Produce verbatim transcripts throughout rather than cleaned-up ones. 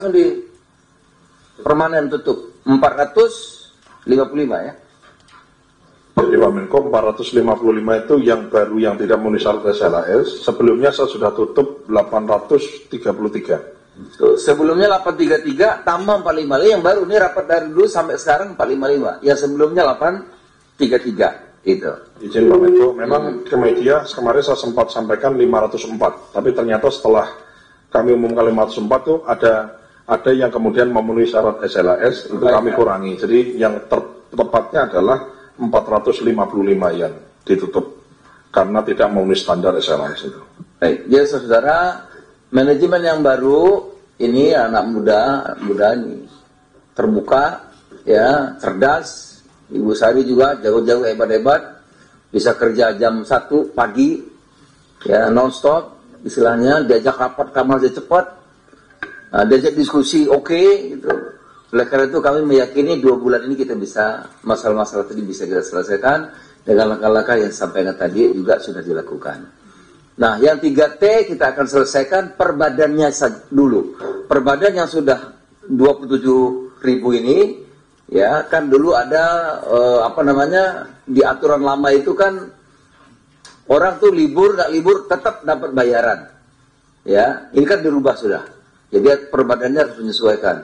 di permanen tutup empat ratus lima puluh lima ya. Jadi Pak Menko, empat ratus lima puluh lima itu yang baru yang tidak memenuhi syarat S L A S. Sebelumnya saya sudah tutup delapan ratus tiga puluh tiga. Tuh, sebelumnya delapan ratus tiga puluh tiga tambah empat ratus lima puluh lima, yang baru ini rapat dari dulu sampai sekarang empat ratus lima puluh lima. Yang sebelumnya delapan ratus tiga puluh tiga itu. Izin Pak Menko, memang hmm. ke media kemarin saya sempat sampaikan lima ratus empat, tapi ternyata setelah kami umumkan lima ratus empat tuh ada ada yang kemudian memenuhi syarat S L A S, itu Baik, kami kurangi. Jadi yang ter- tepatnya adalah empat ratus lima puluh lima yang ditutup karena tidak memenuhi standar S L A S itu. Baik, jadi saudara, manajemen yang baru ini anak muda, anak muda ini terbuka, ya, cerdas. Ibu Sari juga jago-jago, hebat-hebat, bisa kerja jam satu pagi, ya, non-stop, istilahnya diajak rapat kamar aja cepat. Nah, diajak diskusi oke okay, gitu. Oleh karena itu kami meyakini dua bulan ini kita bisa masalah-masalah tadi bisa kita selesaikan dengan langkah-langkah yang sampaikan tadi juga sudah dilakukan. Nah, yang tiga T kita akan selesaikan perbadannya dulu. Perbadan yang sudah dua puluh tujuh ribu ini, ya kan dulu ada eh, apa namanya di aturan lama itu kan orang tuh libur nggak libur tetap dapat bayaran. Ya, ini kan dirubah sudah. Jadi perbadannya harus menyesuaikan,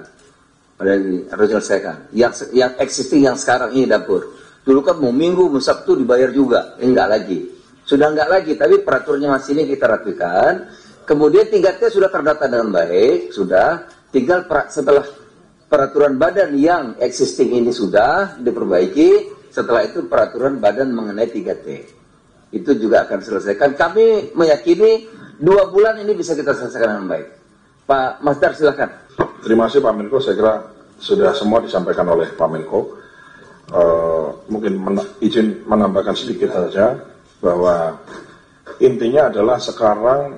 harus diselesaikan. Yang yang existing yang sekarang ini dapur. Dulu kan mau minggu, mau Sabtu dibayar juga, enggak lagi. Sudah enggak lagi, tapi peraturannya masih ini kita rapikan. Kemudian tiga T sudah terdata dengan baik, sudah. Tinggal pra, setelah peraturan badan yang existing ini sudah diperbaiki, setelah itu peraturan badan mengenai tiga T. Itu juga akan selesaikan. Kami meyakini dua bulan ini bisa kita selesaikan dengan baik. Pak Masdar, silakan. Terima kasih Pak Menko, saya kira sudah semua disampaikan oleh Pak Menko. Uh, mungkin men- izin menambahkan sedikit saja bahwa intinya adalah sekarang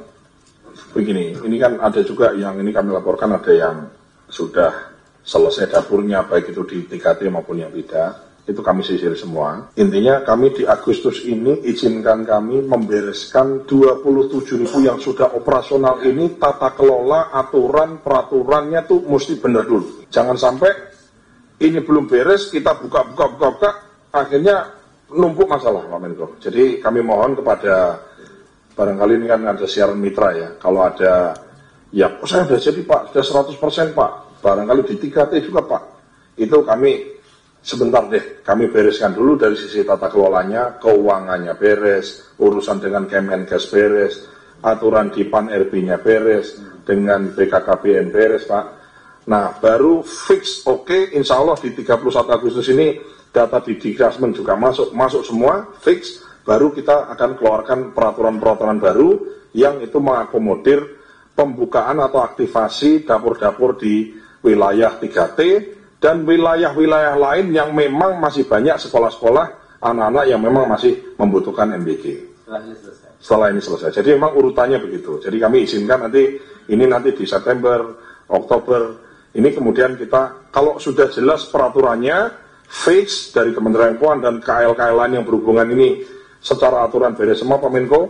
begini, ini kan ada juga yang ini kami laporkan ada yang sudah selesai dapurnya baik itu di tiga T maupun yang tidak. Itu kami sisir semua. Intinya kami di Agustus ini izinkan kami membereskan dua puluh tujuh ribu yang sudah operasional ini, tata kelola, aturan, peraturannya tuh mesti benar dulu. Jangan sampai ini belum beres, kita buka-buka-buka-buka, akhirnya numpuk masalah Pak Menko. Jadi kami mohon kepada, barangkali ini kan ada siaran mitra ya, kalau ada, ya oh, saya sudah jadi Pak, sudah seratus persen Pak, barangkali di tiga T juga Pak, itu kami sebentar deh, kami bereskan dulu dari sisi tata kelolanya, keuangannya beres, urusan dengan Kemenkes beres, aturan di P A N R B-nya beres, dengan B K K B N beres Pak. Nah, baru fix oke, okay, insya Allah di tiga puluh satu Agustus ini data di Dikdasmen juga masuk, masuk semua, fix, baru kita akan keluarkan peraturan-peraturan baru yang itu mengakomodir pembukaan atau aktivasi dapur-dapur di wilayah tiga T, dan wilayah-wilayah lain yang memang masih banyak sekolah-sekolah anak-anak yang memang masih membutuhkan M B G. Setelah ini selesai. Setelah ini selesai. Jadi memang urutannya begitu. Jadi kami izinkan nanti, ini nanti di September, Oktober, ini kemudian kita, kalau sudah jelas peraturannya, fix dari Kementerian Keuangan dan K L K L lain yang berhubungan ini secara aturan beres semua Pak Menko.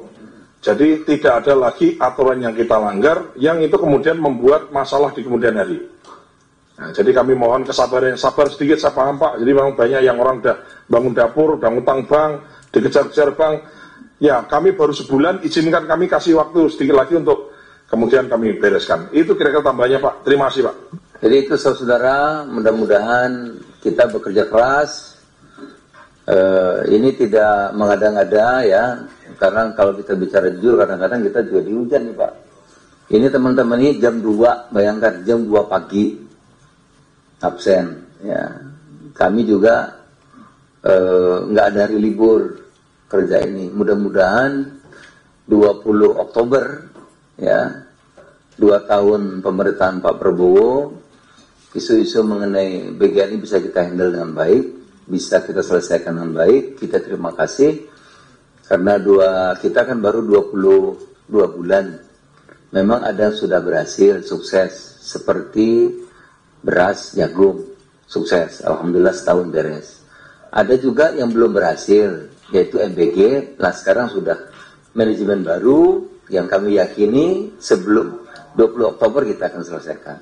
Jadi tidak ada lagi aturan yang kita langgar, yang itu kemudian membuat masalah di kemudian hari. Nah, jadi kami mohon kesabaran, sabar sedikit, saya paham Pak. Jadi memang banyak yang orang udah bangun dapur, udah ngutang bank, dikejar-kejar bank. Ya, kami baru sebulan, izinkan kami kasih waktu sedikit lagi untuk kemudian kami bereskan. Itu kira-kira tambahnya Pak. Terima kasih Pak. Jadi itu saudara, mudah-mudahan kita bekerja keras. Uh, ini tidak mengada-ngada ya, karena kalau kita bicara jujur, kadang-kadang kita juga dihujan nih Pak. Ini teman-teman ini jam dua, bayangkan jam dua pagi. Absen, ya. Kami juga nggak eh, ada hari libur kerja ini. Mudah-mudahan dua puluh Oktober, ya, dua tahun pemerintahan Pak Prabowo, isu-isu mengenai B G N ini bisa kita handle dengan baik, bisa kita selesaikan dengan baik. Kita terima kasih karena dua kita kan baru dua puluh dua bulan. Memang ada yang sudah berhasil, sukses, seperti beras, jagung, sukses, alhamdulillah setahun beres. Ada juga yang belum berhasil, yaitu M B G. Nah sekarang sudah manajemen baru yang kami yakini sebelum dua puluh Oktober kita akan selesaikan.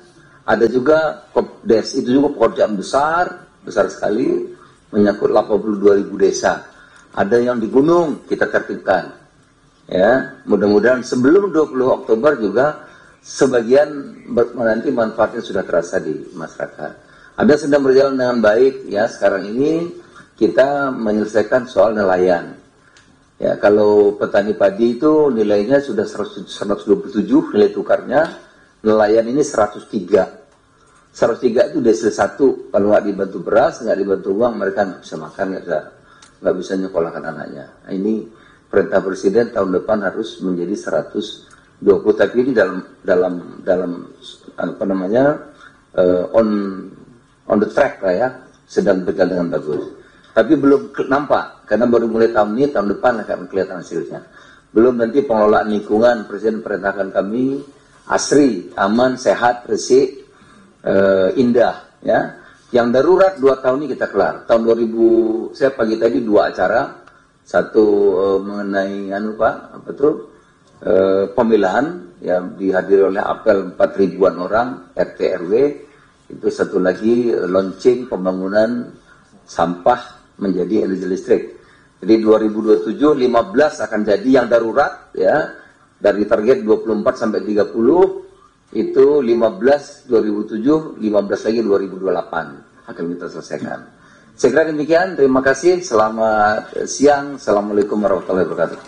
Ada juga Kopdes, itu juga pekerjaan besar, besar sekali, menyangkut delapan puluh dua ribu desa. Ada yang di gunung, kita tertibkan. Ya, mudah-mudahan sebelum dua puluh Oktober juga sebagian nanti manfaatnya sudah terasa di masyarakat. Ada sedang berjalan dengan baik, ya sekarang ini kita menyelesaikan soal nelayan. Ya, kalau petani padi itu nilainya sudah seratus dua puluh tujuh nilai tukarnya, nelayan ini seratus tiga. seratus tiga itu desil satu, kalau nggak dibantu beras, nggak dibantu uang, mereka nggak bisa makan, nggak bisa, nggak bisa nyekolahkan anaknya. Nah, ini perintah presiden tahun depan harus menjadi seratus dua puluh, tapi ini dalam dalam dalam apa namanya uh, on on the track lah ya, sedang berjalan dengan bagus. Tapi belum nampak, karena baru mulai tahun ini, tahun depan akan kelihatan hasilnya. Belum nanti pengelolaan lingkungan, presiden perintahkan kami asri, aman, sehat, resik, Uh, indah, ya. Yang darurat dua tahun ini kita kelar. Tahun dua ribu, saya pagi tadi dua acara, satu uh, mengenai anu Pak, apa tuh uh, pemilahan yang dihadiri oleh apel empat ribuan orang R T R W. Itu satu lagi uh, launching pembangunan sampah menjadi energi listrik. Jadi dua ribu dua puluh tujuh lima belas akan jadi yang darurat, ya. Dari target dua puluh empat sampai tiga puluh itu lima belas dua ribu tujuh, lima belas lagi dua ribu dua puluh delapan akan kita selesaikan. Saya kira demikian, terima kasih, selamat siang, assalamualaikum warahmatullahi wabarakatuh.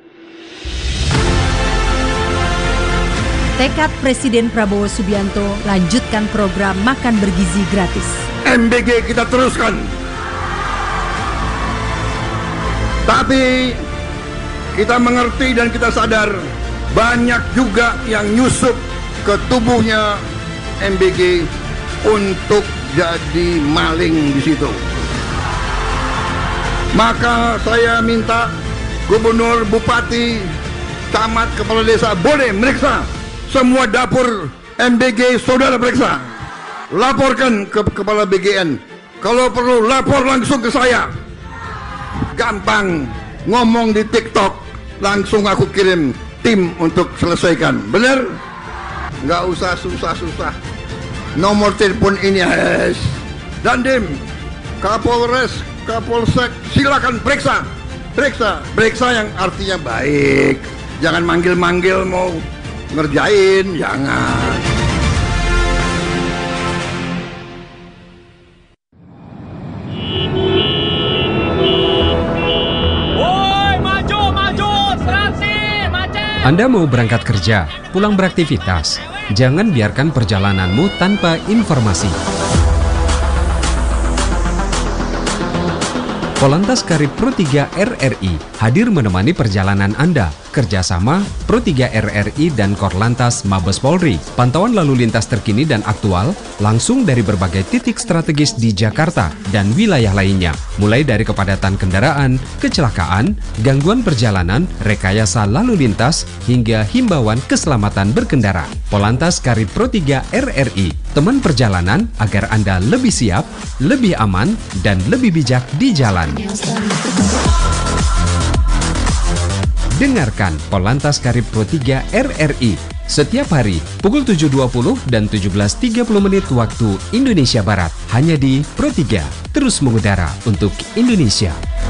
Tekad Presiden Prabowo Subianto lanjutkan program makan bergizi gratis. M B G kita teruskan. Tapi kita mengerti dan kita sadar banyak juga yang nyusup ke tubuhnya M B G untuk jadi maling di situ. Maka saya minta gubernur, bupati, camat, kepala desa boleh meriksa semua dapur M B G, saudara periksa. Laporkan ke kepala B G N. Kalau perlu lapor langsung ke saya. Gampang ngomong di TikTok, langsung aku kirim tim untuk selesaikan. Benar? Nggak usah susah-susah. Nomor telepon ini yes. Dandim, Kapolres, Kapolsek, silakan periksa. Periksa, periksa yang artinya baik. Jangan manggil-manggil mau ngerjain, jangan. Anda mau berangkat kerja, pulang beraktivitas, jangan biarkan perjalananmu tanpa informasi. Polantas Karib Pro tiga R R I hadir menemani perjalanan Anda. Kerjasama Pro tiga R R I dan Korlantas Mabes Polri. Pantauan lalu lintas terkini dan aktual langsung dari berbagai titik strategis di Jakarta dan wilayah lainnya. Mulai dari kepadatan kendaraan, kecelakaan, gangguan perjalanan, rekayasa lalu lintas, hingga himbauan keselamatan berkendara. Polantas Karib Pro tiga R R I, teman perjalanan agar Anda lebih siap, lebih aman, dan lebih bijak di jalan. Dengarkan Polantas Karib Pro tiga R R I setiap hari pukul tujuh dua puluh dan tujuh belas tiga puluh menit waktu Indonesia Barat. Hanya di Pro tiga, terus mengudara untuk Indonesia.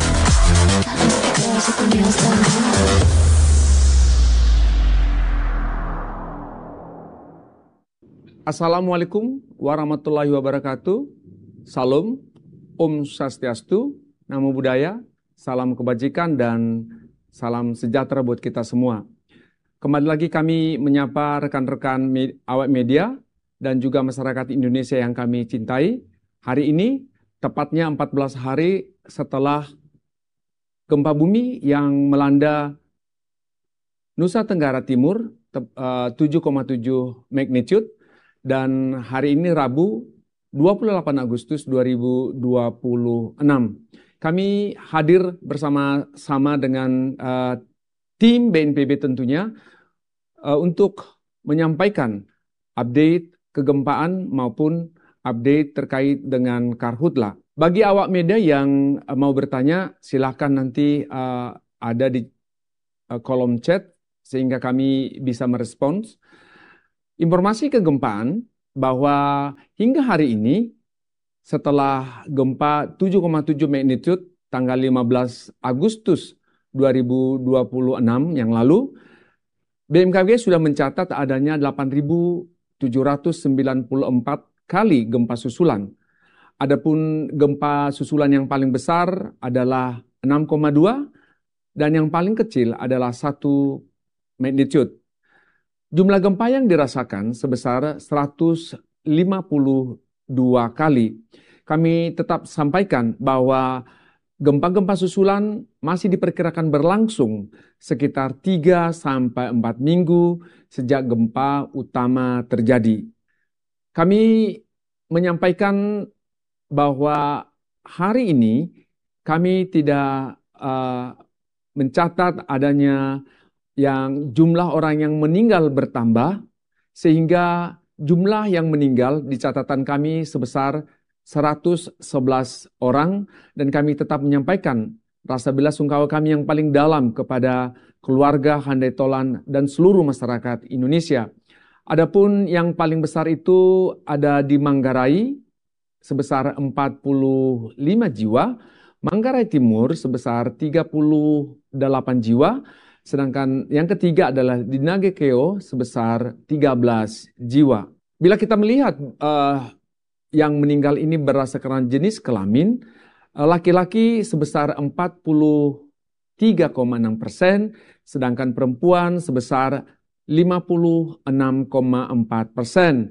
Assalamualaikum warahmatullahi wabarakatuh. Salam, Om Swastiastu, Namo Buddhaya, salam kebajikan dan salam sejahtera buat kita semua. Kembali lagi kami menyapa rekan-rekan me- awak media dan juga masyarakat Indonesia yang kami cintai. Hari ini, tepatnya empat belas hari setelah gempa bumi yang melanda Nusa Tenggara Timur, tujuh koma tujuh magnitude, dan hari ini Rabu, dua puluh delapan Agustus dua ribu dua puluh enam. Kami hadir bersama-sama dengan uh, tim B N P B tentunya uh, untuk menyampaikan update kegempaan maupun update terkait dengan Karhutla. Bagi awak media yang uh, mau bertanya, silahkan nanti uh, ada di uh, kolom chat sehingga kami bisa merespons. Informasi kegempaan bahwa hingga hari ini setelah gempa tujuh koma tujuh magnitude tanggal lima belas Agustus dua ribu dua puluh enam yang lalu, B M K G sudah mencatat adanya delapan ribu tujuh ratus sembilan puluh empat kali gempa susulan. Adapun gempa susulan yang paling besar adalah enam koma dua dan yang paling kecil adalah satu magnitude. Jumlah gempa yang dirasakan sebesar seratus lima puluh dua kali. Kami tetap sampaikan bahwa gempa-gempa susulan masih diperkirakan berlangsung sekitar tiga sampai empat minggu sejak gempa utama terjadi. Kami menyampaikan bahwa hari ini kami tidak uh, mencatat adanya yang jumlah orang yang meninggal bertambah, sehingga jumlah yang meninggal di catatan kami sebesar seratus sebelas orang, dan kami tetap menyampaikan rasa bela sungkawa kami yang paling dalam kepada keluarga Handai Tolan dan seluruh masyarakat Indonesia. Adapun yang paling besar itu ada di Manggarai sebesar empat puluh lima jiwa, Manggarai Timur sebesar tiga puluh delapan jiwa, sedangkan yang ketiga adalah di Nagekeo sebesar tiga belas jiwa. Bila kita melihat uh, yang meninggal ini berdasarkan jenis kelamin, uh, laki-laki sebesar empat puluh tiga koma enam persen, sedangkan perempuan sebesar lima puluh enam koma empat persen.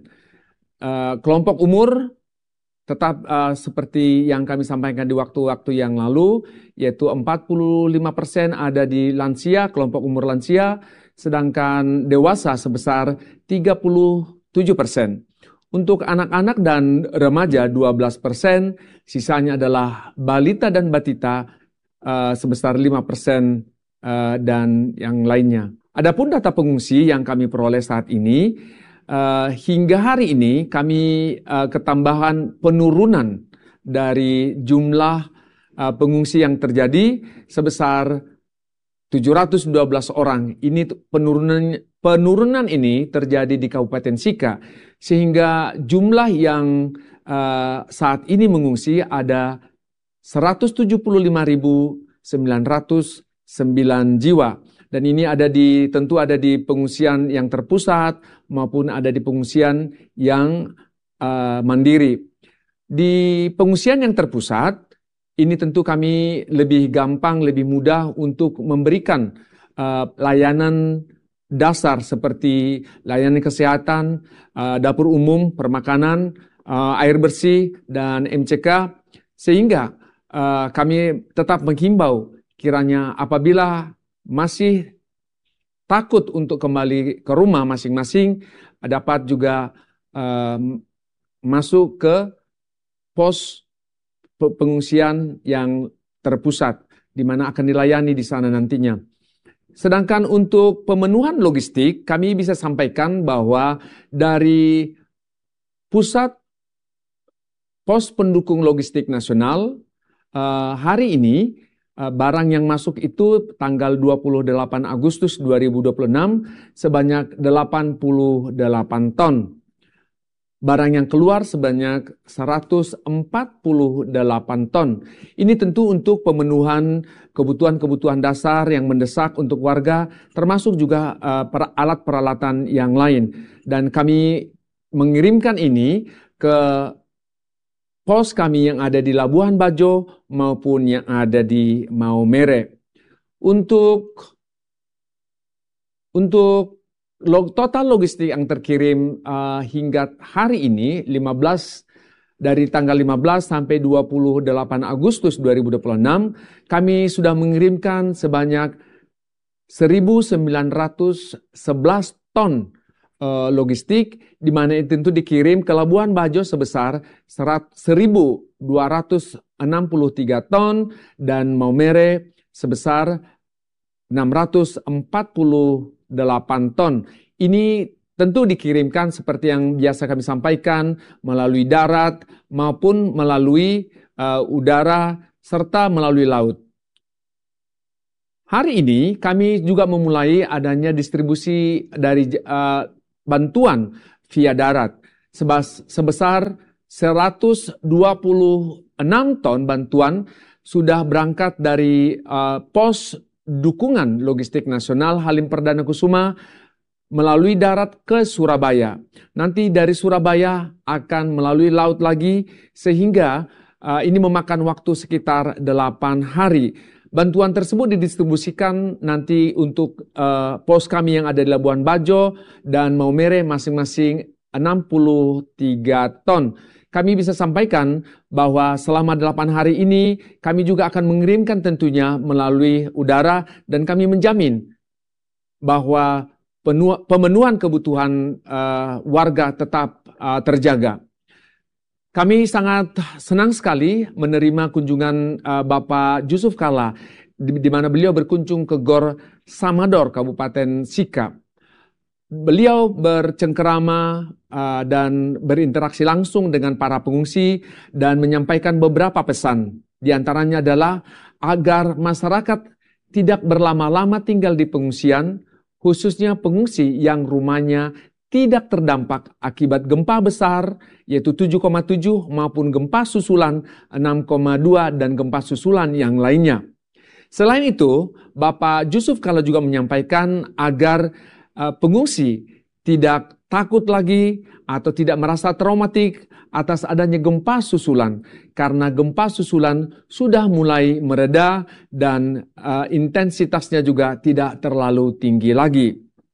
Uh, kelompok umur tetap uh, seperti yang kami sampaikan di waktu-waktu yang lalu, yaitu empat puluh lima persen ada di lansia, kelompok umur lansia, sedangkan dewasa sebesar tiga puluh tujuh persen. Untuk anak-anak dan remaja dua belas persen, sisanya adalah balita dan batita uh, sebesar lima persen uh, dan yang lainnya. Adapun data pengungsi yang kami peroleh saat ini, Uh, hingga hari ini kami uh, ketambahan penurunan dari jumlah uh, pengungsi yang terjadi sebesar tujuh ratus dua belas orang. Ini penurunan penurunan ini terjadi di Kabupaten Sika, sehingga jumlah yang uh, saat ini mengungsi ada seratus tujuh puluh lima ribu sembilan ratus sembilan jiwa. Dan ini ada di tentu ada di pengungsian yang terpusat maupun ada di pengungsian yang uh, mandiri. Di pengungsian yang terpusat, ini tentu kami lebih gampang, lebih mudah untuk memberikan uh, layanan dasar seperti layanan kesehatan, uh, dapur umum, permakanan, uh, air bersih, dan M C K. Sehingga uh, kami tetap menghimbau kiranya apabila masih takut untuk kembali ke rumah masing-masing, dapat juga um, masuk ke pos pengungsian yang terpusat, di mana akan dilayani di sana nantinya. Sedangkan untuk pemenuhan logistik, kami bisa sampaikan bahwa dari pusat pos pendukung logistik nasional, uh, hari ini barang yang masuk itu tanggal dua puluh delapan Agustus dua ribu dua puluh enam sebanyak delapan puluh delapan ton. Barang yang keluar sebanyak seratus empat puluh delapan ton. Ini tentu untuk pemenuhan kebutuhan-kebutuhan dasar yang mendesak untuk warga, termasuk juga uh, alat peralatan yang lain. Dan kami mengirimkan ini ke pos kami yang ada di Labuhan Bajo maupun yang ada di Maumere. Untuk untuk log, total logistik yang terkirim uh, hingga hari ini lima belas dari tanggal lima belas sampai dua puluh delapan Agustus dua ribu dua puluh enam, kami sudah mengirimkan sebanyak seribu sembilan ratus sebelas ton Uh, logistik, di mana itu tentu dikirim ke Labuan Bajo sebesar seribu dua ratus enam puluh tiga ton dan Maumere sebesar enam ratus empat puluh delapan ton. Ini tentu dikirimkan seperti yang biasa kami sampaikan melalui darat maupun melalui uh, udara serta melalui laut. Hari ini kami juga memulai adanya distribusi dari uh, bantuan via darat. sebesar seratus dua puluh enam ton bantuan sudah berangkat dari uh, pos dukungan logistik nasional Halim Perdana Kusuma melalui darat ke Surabaya. Nanti dari Surabaya akan melalui laut lagi sehingga uh, ini memakan waktu sekitar delapan hari. Bantuan tersebut didistribusikan nanti untuk uh, pos kami yang ada di Labuan Bajo dan Maumere masing-masing enam puluh tiga ton. Kami bisa sampaikan bahwa selama delapan hari ini kami juga akan mengirimkan tentunya melalui udara dan kami menjamin bahwa pemenuhan kebutuhan uh, warga tetap uh, terjaga. Kami sangat senang sekali menerima kunjungan uh, Bapak Jusuf Kalla di, di mana beliau berkunjung ke Gor Samador, Kabupaten Sika. Beliau bercengkerama uh, dan berinteraksi langsung dengan para pengungsi dan menyampaikan beberapa pesan. Di antaranya adalah agar masyarakat tidak berlama-lama tinggal di pengungsian, khususnya pengungsi yang rumahnya tidak terdampak akibat gempa besar yaitu tujuh koma tujuh maupun gempa susulan enam koma dua dan gempa susulan yang lainnya. Selain itu, Bapak Jusuf Kalla juga menyampaikan agar uh, pengungsi tidak takut lagi atau tidak merasa traumatik atas adanya gempa susulan karena gempa susulan sudah mulai mereda dan uh, intensitasnya juga tidak terlalu tinggi lagi.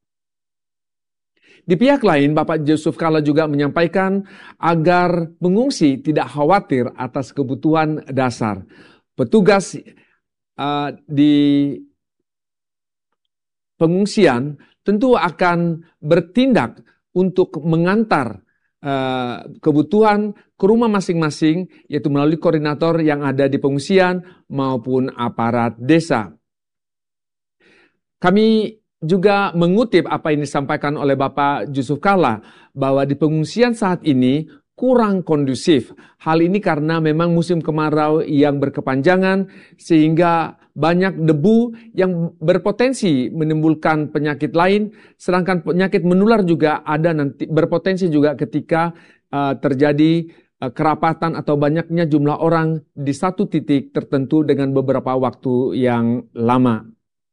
Di pihak lain, Bapak Jusuf Kalla juga menyampaikan agar pengungsi tidak khawatir atas kebutuhan dasar. Petugas uh, di pengungsian tentu akan bertindak untuk mengantar uh, kebutuhan ke rumah masing-masing, yaitu melalui koordinator yang ada di pengungsian maupun aparat desa. Kami juga mengutip apa yang disampaikan oleh Bapak Jusuf Kalla bahwa di pengungsian saat ini kurang kondusif. Hal ini karena memang musim kemarau yang berkepanjangan sehingga banyak debu yang berpotensi menimbulkan penyakit lain, sedangkan penyakit menular juga ada nanti berpotensi juga ketika uh, terjadi uh, kerapatan atau banyaknya jumlah orang di satu titik tertentu dengan beberapa waktu yang lama.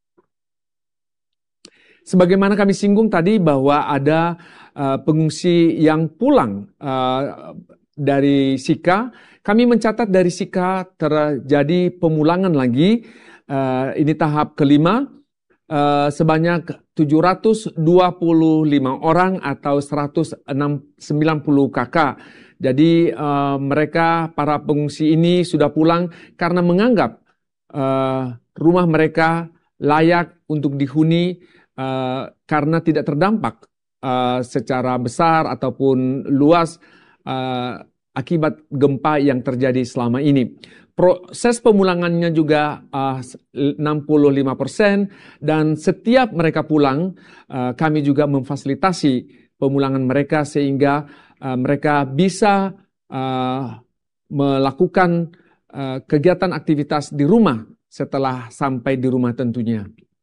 Sebagaimana kami singgung tadi bahwa ada uh, pengungsi yang pulang uh, dari Sika, kami mencatat dari Sika terjadi pemulangan lagi, uh, ini tahap kelima, uh, sebanyak tujuh ratus dua puluh lima orang atau seratus sembilan puluh kakak. Jadi uh, mereka, para pengungsi ini sudah pulang karena menganggap uh, rumah mereka layak untuk dihuni, Uh, karena tidak terdampak uh, secara besar ataupun luas uh, akibat gempa yang terjadi selama ini. Proses pemulangannya juga uh, enam puluh lima persen dan setiap mereka pulang uh, kami juga memfasilitasi pemulangan mereka sehingga uh, mereka bisa uh, melakukan uh, kegiatan aktivitas di rumah setelah sampai di rumah tentunya.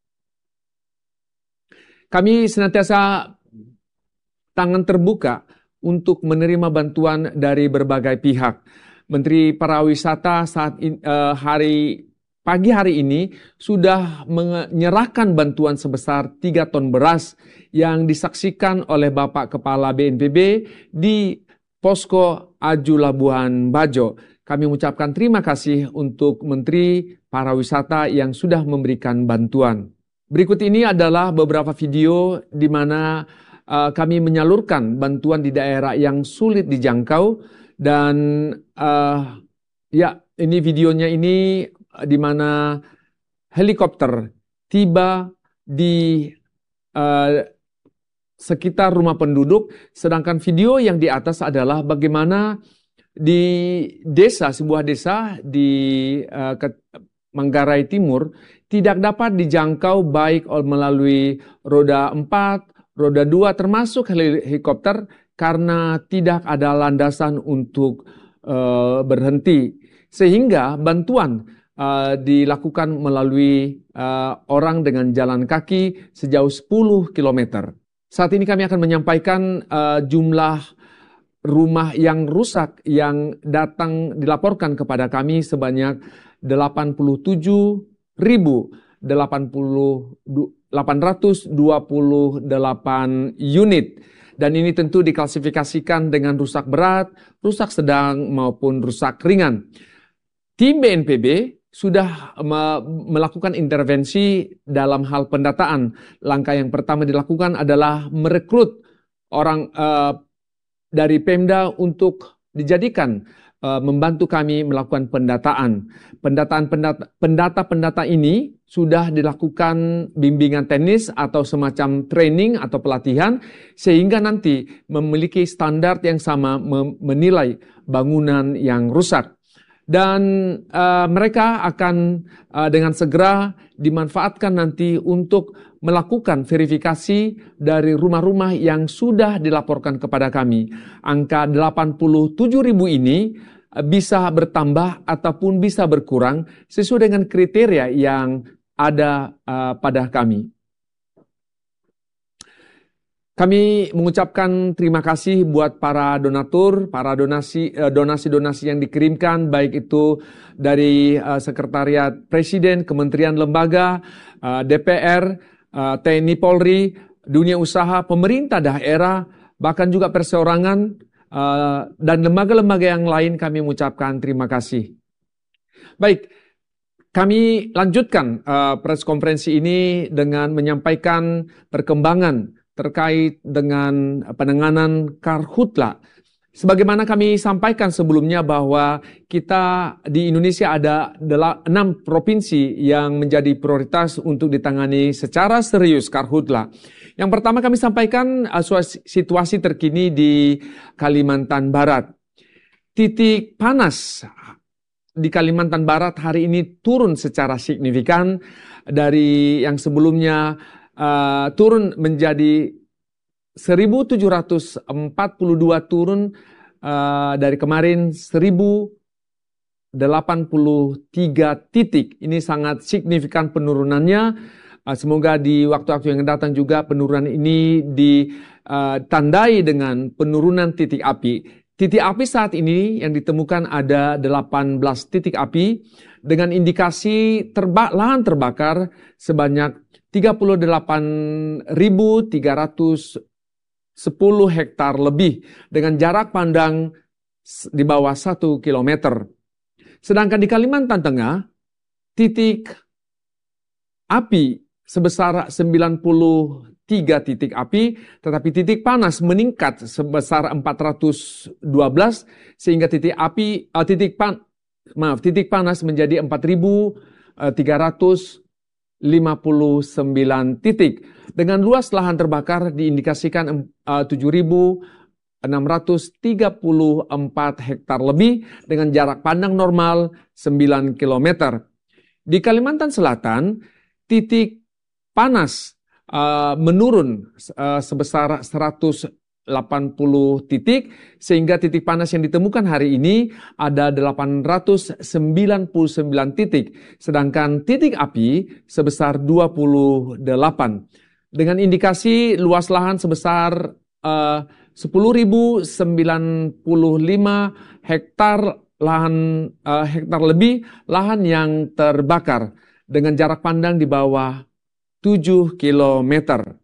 Kami senantiasa tangan terbuka untuk menerima bantuan dari berbagai pihak. Menteri Pariwisata saat in, uh, hari pagi hari ini sudah menyerahkan bantuan sebesar tiga ton beras yang disaksikan oleh Bapak Kepala B N P B di Posko Aju Labuan Bajo. Kami mengucapkan terima kasih untuk Menteri Pariwisata yang sudah memberikan bantuan. Berikut ini adalah beberapa video di mana uh, kami menyalurkan bantuan di daerah yang sulit dijangkau dan uh, ya ini videonya ini di mana helikopter tiba di uh, sekitar rumah penduduk, sedangkan video yang di atas adalah bagaimana di desa, sebuah desa di uh, Manggarai Timur tidak dapat dijangkau baik melalui roda empat, roda dua termasuk helikopter karena tidak ada landasan untuk uh, berhenti. Sehingga bantuan uh, dilakukan melalui uh, orang dengan jalan kaki sejauh sepuluh kilometer. Saat ini kami akan menyampaikan uh, jumlah rumah yang rusak yang datang dilaporkan kepada kami sebanyak delapan puluh tujuh ribu delapan ratus dua puluh delapan unit. Dan ini tentu diklasifikasikan dengan rusak berat, rusak sedang maupun rusak ringan. Tim B N P B sudah melakukan intervensi dalam hal pendataan. Langkah yang pertama dilakukan adalah merekrut orang uh, dari Pemda untuk dijadikan uh, membantu kami melakukan pendataan. Pendataan pendata, pendata-pendata ini sudah dilakukan bimbingan teknis atau semacam training atau pelatihan sehingga nanti memiliki standar yang sama menilai bangunan yang rusak. Dan uh, mereka akan uh, dengan segera dimanfaatkan nanti untuk melakukan verifikasi dari rumah-rumah yang sudah dilaporkan kepada kami. Angka delapan puluh tujuh ribu ini uh, bisa bertambah ataupun bisa berkurang sesuai dengan kriteria yang ada uh, pada kami. Kami mengucapkan terima kasih buat para donatur, para donasi donasi-donasi yang dikirimkan, baik itu dari uh, Sekretariat Presiden, Kementerian Lembaga, uh, D P R, uh, T N I Polri, dunia usaha, pemerintah daerah, bahkan juga perseorangan, uh, dan lembaga-lembaga yang lain kami mengucapkan terima kasih. Baik, kami lanjutkan uh, press konferensi ini dengan menyampaikan perkembangan terkait dengan penanganan karhutla. Sebagaimana kami sampaikan sebelumnya bahwa kita di Indonesia ada enam provinsi yang menjadi prioritas untuk ditangani secara serius karhutla. Yang pertama kami sampaikan uh, situasi terkini di Kalimantan Barat. Titik panas di Kalimantan Barat hari ini turun secara signifikan dari yang sebelumnya Uh, turun menjadi seribu tujuh ratus empat puluh dua turun uh, dari kemarin seribu delapan puluh tiga titik. Ini sangat signifikan penurunannya. Uh, semoga di waktu-waktu yang datang juga penurunan ini ditandai uh, dengan penurunan titik api. Titik api saat ini yang ditemukan ada delapan belas titik api dengan indikasi terba- lahan terbakar sebanyak tiga puluh delapan ribu tiga ratus sepuluh hektar lebih dengan jarak pandang di bawah satu kilometer. Sedangkan di Kalimantan Tengah, titik api sebesar sembilan puluh tiga titik api, tetapi titik panas meningkat sebesar empat ratus dua belas sehingga titik api uh, titik pan maaf titik panas menjadi empat ribu tiga ratus lima puluh sembilan titik. Dengan luas lahan terbakar diindikasikan uh, tujuh ribu enam ratus tiga puluh empat hektar lebih dengan jarak pandang normal sembilan kilometer. Di Kalimantan Selatan, titik panas uh, menurun uh, sebesar seratus delapan puluh titik, sehingga titik panas yang ditemukan hari ini ada delapan ratus sembilan puluh sembilan titik, sedangkan titik api sebesar dua puluh delapan. Dengan indikasi luas lahan sebesar uh, sepuluh ribu sembilan puluh lima hektar lahan uh, hektar lebih lahan yang terbakar dengan jarak pandang di bawah tujuh kilometer.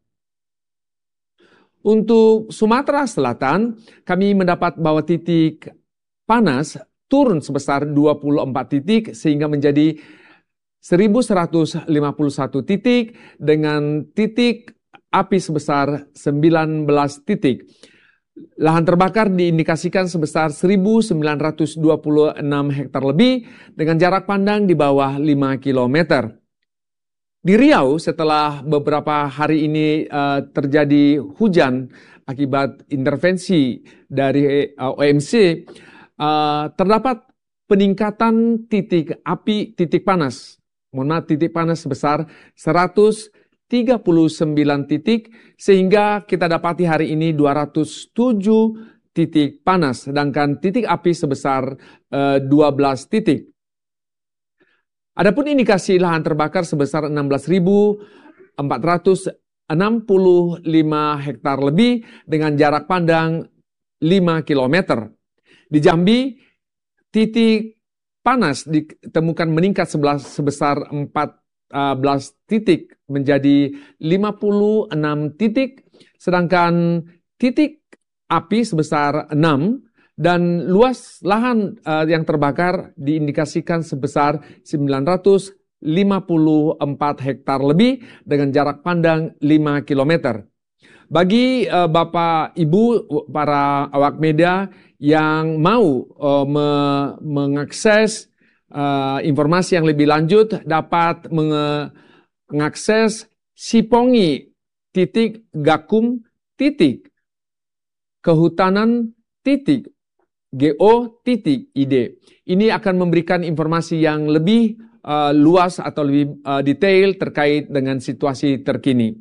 Untuk Sumatera Selatan, kami mendapat bahwa titik panas turun sebesar dua puluh empat titik sehingga menjadi seribu seratus lima puluh satu titik dengan titik api sebesar sembilan belas titik. Lahan terbakar diindikasikan sebesar seribu sembilan ratus dua puluh enam hektar lebih dengan jarak pandang di bawah lima kilometer. Di Riau, setelah beberapa hari ini uh, terjadi hujan akibat intervensi dari uh, O M C, uh, terdapat peningkatan titik api, titik panas. Mohon maaf, titik panas sebesar seratus tiga puluh sembilan titik, sehingga kita dapati hari ini dua ratus tujuh titik panas, sedangkan titik api sebesar uh, dua belas titik. Adapun indikasi lahan terbakar sebesar enam belas ribu empat ratus enam puluh lima hektar lebih dengan jarak pandang lima kilometer. Di Jambi, titik panas ditemukan meningkat sebesar empat belas titik menjadi lima puluh enam titik, sedangkan titik api sebesar enam dan luas lahan uh, yang terbakar diindikasikan sebesar sembilan ratus lima puluh empat hektar lebih dengan jarak pandang lima kilometer. Bagi uh, Bapak Ibu para awak media yang mau uh, me mengakses uh, informasi yang lebih lanjut, dapat mengakses sipongi titik gakum titik kehutanan titik go titik id. Ini akan memberikan informasi yang lebih uh, luas atau lebih uh, detail terkait dengan situasi terkini.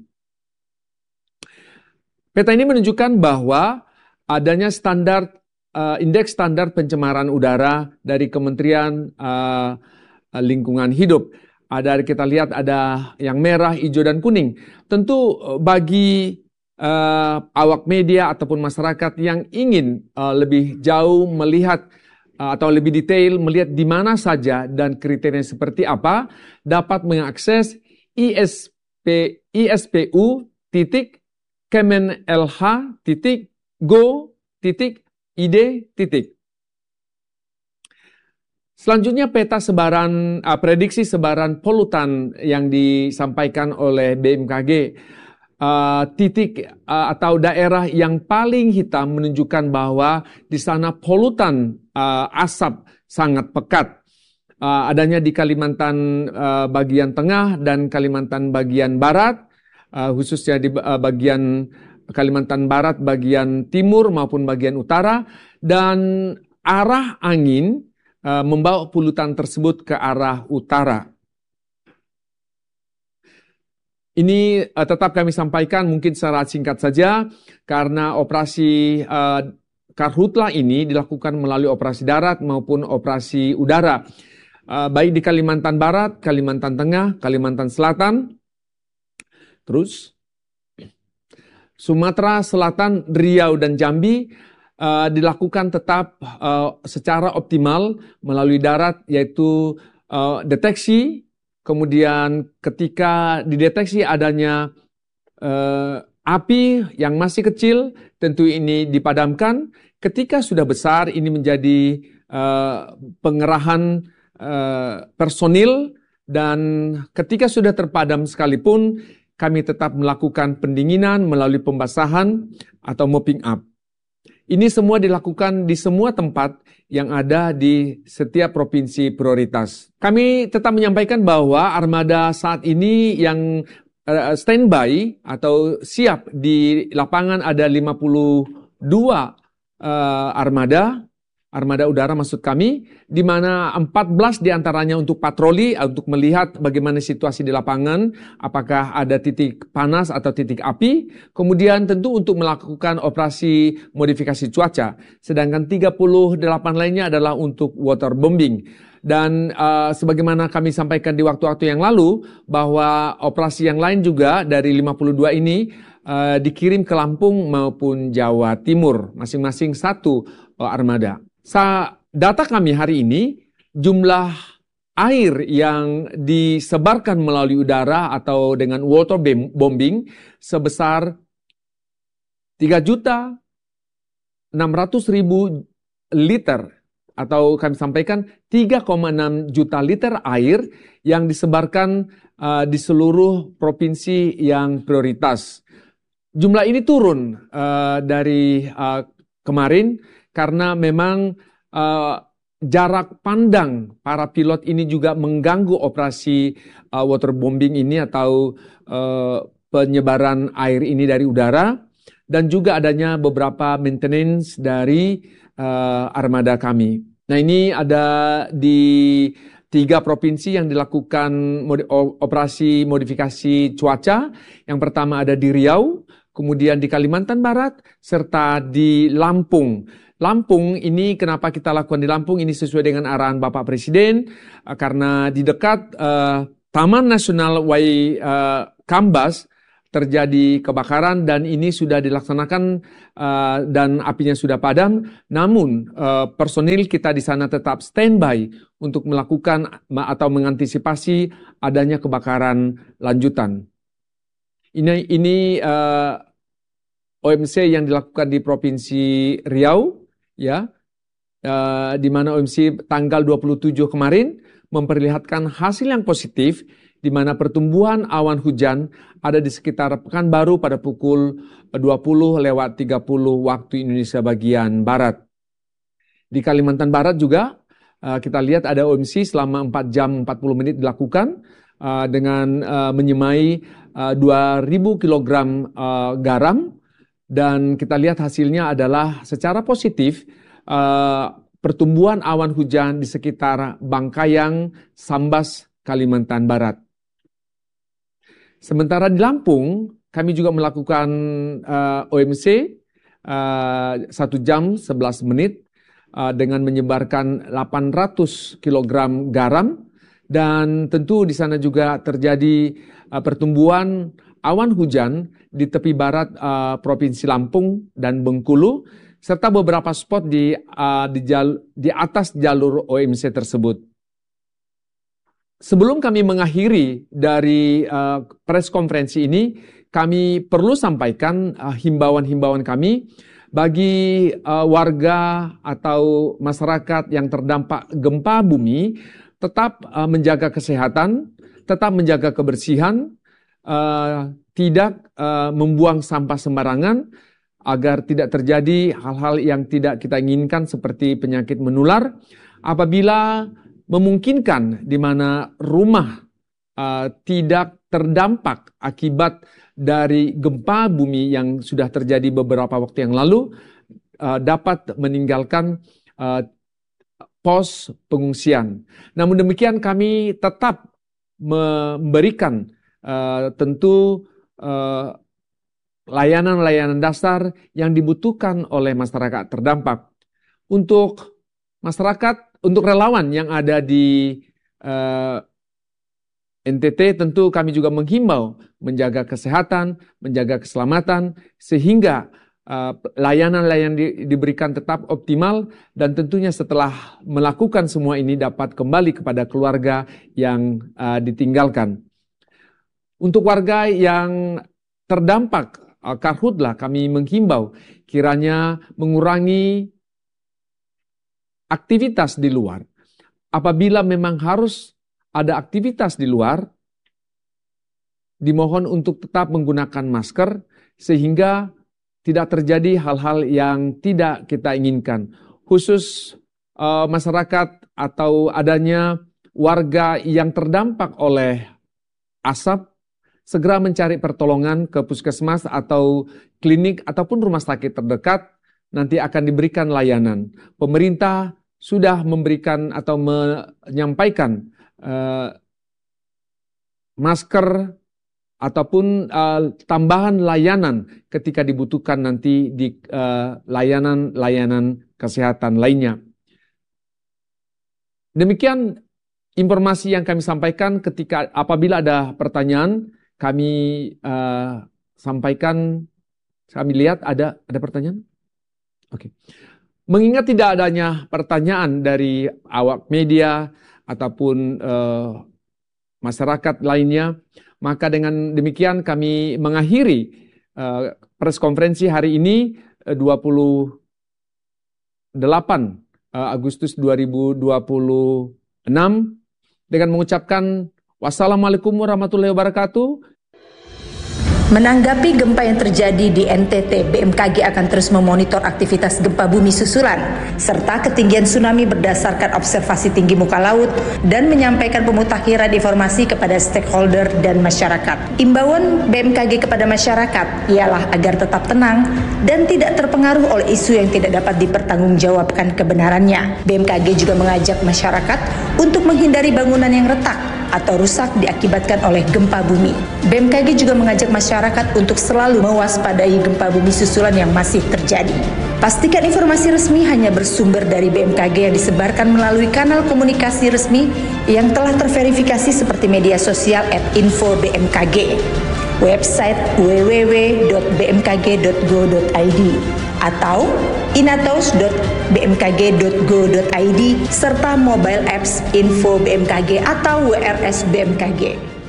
Peta ini menunjukkan bahwa adanya standar uh, indeks standar pencemaran udara dari Kementerian uh, Lingkungan Hidup. Ada kita lihat ada yang merah, hijau dan kuning. Tentu bagi uh, awak media ataupun masyarakat yang ingin uh, lebih jauh melihat uh, atau lebih detail melihat di mana saja dan kriteria seperti apa, dapat mengakses I S P I S P U titik kemenlh titik go titik id titik. Selanjutnya peta sebaran uh, prediksi sebaran polutan yang disampaikan oleh B M K G. Uh, titik uh, atau daerah yang paling hitam menunjukkan bahwa di sana polutan uh, asap sangat pekat. Uh, adanya di Kalimantan uh, bagian tengah dan Kalimantan bagian barat. Uh, khususnya di uh, bagian Kalimantan Barat, bagian timur maupun bagian utara, dan arah angin uh, membawa polutan tersebut ke arah utara. Ini uh, tetap kami sampaikan mungkin secara singkat saja, karena operasi uh, Karhutla ini dilakukan melalui operasi darat maupun operasi udara, uh, baik di Kalimantan Barat, Kalimantan Tengah, Kalimantan Selatan. Terus, Sumatera Selatan, Riau, dan Jambi uh, dilakukan tetap uh, secara optimal melalui darat, yaitu uh, deteksi, kemudian ketika dideteksi adanya uh, api yang masih kecil, tentu ini dipadamkan. Ketika sudah besar, ini menjadi uh, pengerahan uh, personil, dan ketika sudah terpadam sekalipun, kami tetap melakukan pendinginan melalui pembasahan atau mopping up. Ini semua dilakukan di semua tempat yang ada di setiap provinsi prioritas. Kami tetap menyampaikan bahwa armada saat ini yang uh, standby atau siap di lapangan ada lima puluh dua uh, armada, armada udara maksud kami, di mana empat belas diantaranya untuk patroli, untuk melihat bagaimana situasi di lapangan, apakah ada titik panas atau titik api, kemudian tentu untuk melakukan operasi modifikasi cuaca, sedangkan tiga puluh delapan lainnya adalah untuk waterbombing. Dan uh, sebagaimana kami sampaikan di waktu-waktu yang lalu, bahwa operasi yang lain juga dari lima puluh dua ini uh, dikirim ke Lampung maupun Jawa Timur, masing-masing satu uh, armada. Sa data kami hari ini, jumlah air yang disebarkan melalui udara atau dengan waterbombing sebesar tiga juta enam ratus ribu liter, atau kami sampaikan tiga koma enam juta liter air yang disebarkan uh, di seluruh provinsi yang prioritas. Jumlah ini turun uh, dari uh, kemarin, karena memang uh, jarak pandang para pilot ini juga mengganggu operasi uh, waterbombing ini atau uh, penyebaran air ini dari udara, dan juga adanya beberapa maintenance dari uh, armada kami. Nah, ini ada di tiga provinsi yang dilakukan mod- operasi modifikasi cuaca. Yang pertama ada di Riau, kemudian di Kalimantan Barat, serta di Lampung. Lampung ini kenapa kita lakukan di Lampung, ini sesuai dengan arahan Bapak Presiden, karena di dekat uh, Taman Nasional Wai uh, Kambas terjadi kebakaran dan ini sudah dilaksanakan uh, dan apinya sudah padam. Namun uh, personil kita di sana tetap standby untuk melakukan atau mengantisipasi adanya kebakaran lanjutan. Ini ini uh, O M C yang dilakukan di Provinsi Riau, ya, uh, di mana O M C tanggal dua puluh tujuh kemarin memperlihatkan hasil yang positif, di mana pertumbuhan awan hujan ada di sekitar Pekanbaru pada pukul dua puluh lewat tiga puluh waktu Indonesia bagian Barat. Di Kalimantan Barat juga kita lihat ada O M C selama empat jam empat puluh menit dilakukan dengan menyemai dua ribu kilogram garam, dan kita lihat hasilnya adalah secara positif pertumbuhan awan hujan di sekitar Bangkayang, Sambas, Kalimantan Barat. Sementara di Lampung, kami juga melakukan uh, O M C satu uh, jam sebelas menit uh, dengan menyebarkan delapan ratus kilogram garam, dan tentu di sana juga terjadi uh, pertumbuhan awan hujan di tepi barat uh, Provinsi Lampung dan Bengkulu, serta beberapa spot di, uh, di, jal, di atas jalur O M C tersebut. Sebelum kami mengakhiri dari uh, press konferensi ini, kami perlu sampaikan uh, himbauan-himbauan kami bagi uh, warga atau masyarakat yang terdampak gempa bumi, tetap uh, menjaga kesehatan, tetap menjaga kebersihan, uh, tidak uh, membuang sampah sembarangan, agar tidak terjadi hal-hal yang tidak kita inginkan seperti penyakit menular. Apabila memungkinkan di mana rumah uh, tidak terdampak akibat dari gempa bumi yang sudah terjadi beberapa waktu yang lalu, uh, dapat meninggalkan uh, pos pengungsian. Namun demikian kami tetap memberikan uh, tentu uh, layanan-layanan dasar yang dibutuhkan oleh masyarakat terdampak. Untuk masyarakat, untuk relawan yang ada di uh, N T T, tentu kami juga menghimbau menjaga kesehatan, menjaga keselamatan, sehingga uh, layanan-layanan di, diberikan tetap optimal, dan tentunya setelah melakukan semua ini dapat kembali kepada keluarga yang uh, ditinggalkan. Untuk warga yang terdampak uh, karhutlah, kami menghimbau kiranya mengurangi aktivitas di luar. Apabila memang harus ada aktivitas di luar, dimohon untuk tetap menggunakan masker sehingga tidak terjadi hal-hal yang tidak kita inginkan. Khusus uh, masyarakat atau adanya warga yang terdampak oleh asap, segera mencari pertolongan ke puskesmas atau klinik ataupun rumah sakit terdekat, nanti akan diberikan layanan. Pemerintah sudah memberikan atau menyampaikan uh, masker ataupun uh, tambahan layanan ketika dibutuhkan nanti di uh, layanan-layanan kesehatan lainnya. Demikian informasi yang kami sampaikan. Ketika apabila ada pertanyaan, kami uh, sampaikan. Kami lihat ada ada pertanyaan. Oke. Okay. Mengingat tidak adanya pertanyaan dari awak media ataupun uh, masyarakat lainnya, maka dengan demikian kami mengakhiri uh, press konferensi hari ini uh, dua puluh delapan Agustus dua ribu dua puluh enam dengan mengucapkan wassalamualaikum warahmatullahi wabarakatuh. Menanggapi gempa yang terjadi di N T T, B M K G akan terus memonitor aktivitas gempa bumi susulan serta ketinggian tsunami berdasarkan observasi tinggi muka laut dan menyampaikan pemutakhiran informasi kepada stakeholder dan masyarakat. Imbauan B M K G kepada masyarakat ialah agar tetap tenang dan tidak terpengaruh oleh isu yang tidak dapat dipertanggungjawabkan kebenarannya. B M K G juga mengajak masyarakat untuk menghindari bangunan yang retak atau rusak diakibatkan oleh gempa bumi. B M K G juga mengajak masyarakat untuk selalu mewaspadai gempa bumi susulan yang masih terjadi. Pastikan informasi resmi hanya bersumber dari B M K G yang disebarkan melalui kanal komunikasi resmi yang telah terverifikasi seperti media sosial at info B M K G. website w w w dot b m k g dot go dot i d atau inatos dot b m k g dot go dot i d serta mobile apps info B M K G atau W R S B M K G.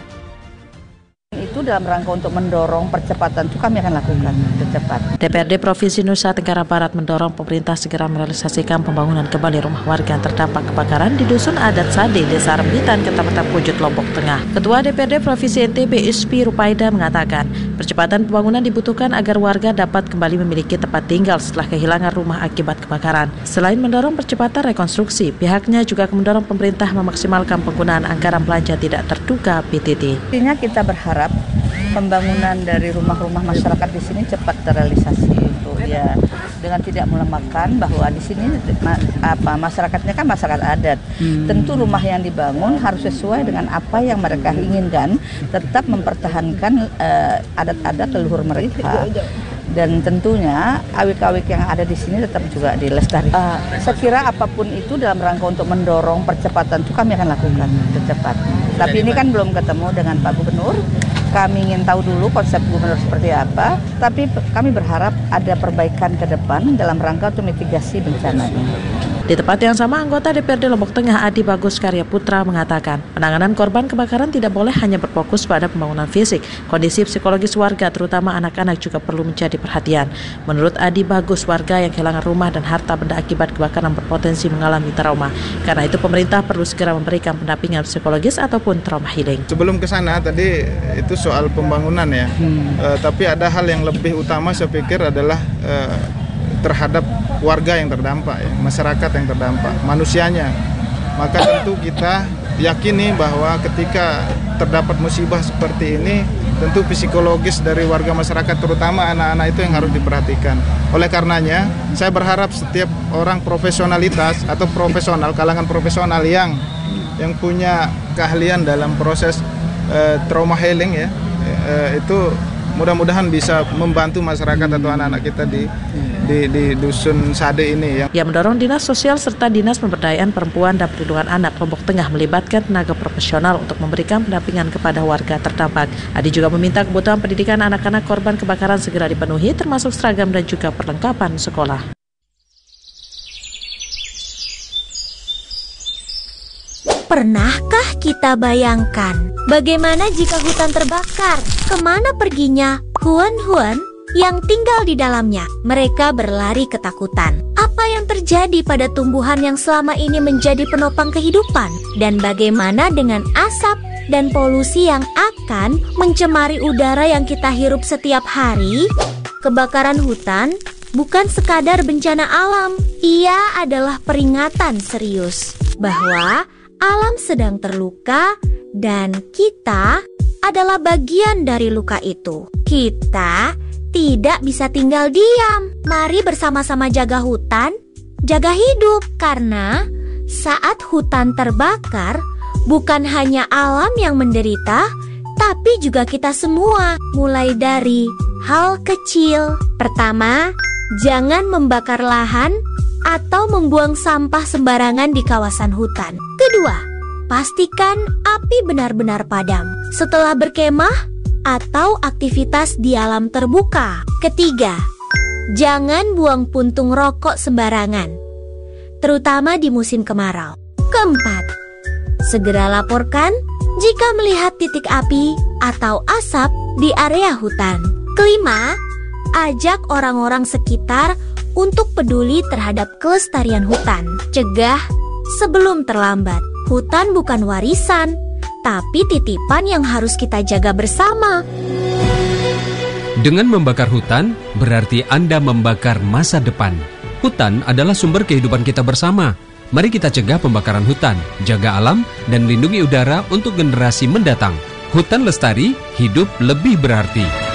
Itu dalam rangka untuk mendorong percepatan itu kami akan lakukan secepat. D P R D Provinsi Nusa Tenggara Barat mendorong pemerintah segera merealisasikan pembangunan kembali rumah warga yang terdampak kebakaran di Dusun Adat Sade, Desa Rembitan, Kecamatan Pujut, Lombok Tengah. Ketua D P R D Provinsi N T B Ispi Rupaida mengatakan, percepatan pembangunan dibutuhkan agar warga dapat kembali memiliki tempat tinggal setelah kehilangan rumah akibat kebakaran. Selain mendorong percepatan rekonstruksi, pihaknya juga mendorong pemerintah memaksimalkan penggunaan anggaran belanja tidak terduga B T T. Intinya kita berharap pembangunan dari rumah-rumah masyarakat di sini cepat terrealisasi untuk ya dengan tidak melemahkan bahwa di sini ma, apa masyarakatnya kan masyarakat adat. Hmm. Tentu rumah yang dibangun harus sesuai dengan apa yang mereka inginkan, tetap mempertahankan uh, adat-adat leluhur mereka. Dan tentunya awik-awik yang ada di sini tetap juga dilestarikan. Uh, saya kira apapun itu dalam rangka untuk mendorong percepatan itu kami akan lakukan secepat. Tapi ini kan belum ketemu dengan Pak Gubernur. Kami ingin tahu dulu konsep gubernur seperti apa, tapi kami berharap ada perbaikan ke depan dalam rangka untuk mitigasi bencana ini. Di tempat yang sama, anggota D P R D Lombok Tengah Adi Bagus Karya Putra mengatakan, penanganan korban kebakaran tidak boleh hanya berfokus pada pembangunan fisik. Kondisi psikologis warga, terutama anak-anak, juga perlu menjadi perhatian. Menurut Adi Bagus, warga yang kehilangan rumah dan harta benda akibat kebakaran berpotensi mengalami trauma. Karena itu pemerintah perlu segera memberikan pendampingan psikologis ataupun trauma healing. Sebelum ke sana tadi itu soal pembangunan ya, hmm. uh, tapi ada hal yang lebih utama saya pikir adalah uh, terhadap warga yang terdampak, ya, masyarakat yang terdampak, manusianya. Maka tentu kita yakini bahwa ketika terdapat musibah seperti ini, tentu psikologis dari warga masyarakat, terutama anak-anak itu yang harus diperhatikan. Oleh karenanya, saya berharap setiap orang profesionalitas atau profesional, kalangan profesional yang yang punya keahlian dalam proses uh, trauma healing ya, uh, itu mudah-mudahan bisa membantu masyarakat atau anak-anak kita di di, di Dusun Sade ini. Ya. Yang mendorong Dinas Sosial serta Dinas Pemberdayaan Perempuan dan Perlindungan Anak Lombok Tengah melibatkan tenaga profesional untuk memberikan pendampingan kepada warga terdampak. Adi juga meminta kebutuhan pendidikan anak-anak korban kebakaran segera dipenuhi, termasuk seragam dan juga perlengkapan sekolah. Pernahkah kita bayangkan bagaimana jika hutan terbakar? Kemana perginya huan-huan yang tinggal di dalamnya? Mereka berlari ketakutan. Apa yang terjadi pada tumbuhan yang selama ini menjadi penopang kehidupan? Dan bagaimana dengan asap dan polusi yang akan mencemari udara yang kita hirup setiap hari? Kebakaran hutan bukan sekadar bencana alam. Ia adalah peringatan serius bahwa alam sedang terluka dan kita adalah bagian dari luka itu. Kita tidak bisa tinggal diam. Mari bersama-sama jaga hutan, jaga hidup. Karena saat hutan terbakar, bukan hanya alam yang menderita, tapi juga kita semua. Mulai dari hal kecil. Pertama, jangan membakar lahan atau membuang sampah sembarangan di kawasan hutan. Kedua, pastikan api benar-benar padam setelah berkemah atau aktivitas di alam terbuka. Ketiga, jangan buang puntung rokok sembarangan, terutama di musim kemarau. Keempat, segera laporkan jika melihat titik api atau asap di area hutan. Kelima, ajak orang-orang sekitar untuk peduli terhadap kelestarian hutan. Cegah sebelum terlambat. Hutan bukan warisan, tapi titipan yang harus kita jaga bersama. Dengan membakar hutan, berarti Anda membakar masa depan. Hutan adalah sumber kehidupan kita bersama. Mari kita cegah pembakaran hutan, jaga alam, dan lindungi udara untuk generasi mendatang. Hutan lestari, hidup lebih berarti.